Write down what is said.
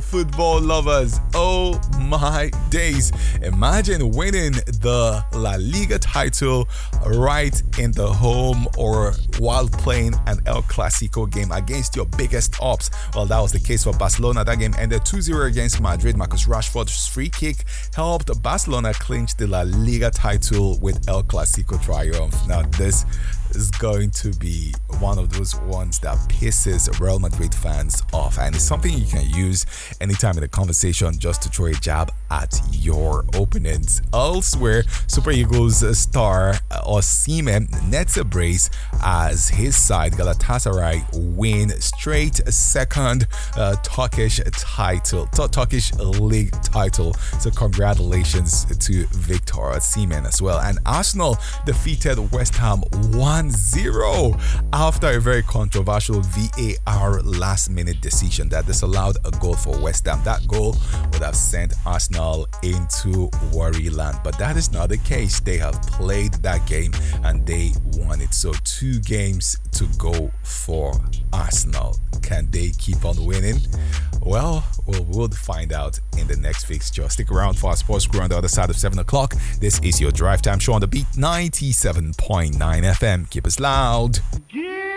football lovers. Oh my days. Imagine winning the La Liga title right in the home or while playing an El Clasico game against your biggest ops. Well, that was the case for Barcelona. That game ended 2-0 against Madrid. Marcus Rashford's free kick helped Barcelona clinch the La Liga title with El Clasico triumph. Now, this is going to be one of those ones that pisses Real Madrid fans off, and it's something you can use anytime in the conversation just to throw a jab at your opponents. Elsewhere, Super Eagles star Osimhen nets a brace as his side Galatasaray win straight second Turkish league title. So congratulations to Victor Osimhen as well. And Arsenal defeated West Ham 1-0 after a very controversial VAR last-minute decision that disallowed a goal for West Ham. That goal would have sent Arsenal into worryland, but that is not the case. They have played that game and they won it. So 2 games to go for Arsenal. Can they keep on winning? Well, we'll find out in the next fixture. Stick around for our sports crew on the other side of 7 o'clock. This is your Drive Time Show on the Beat 97.9 FM. Keep us loud. Yeah.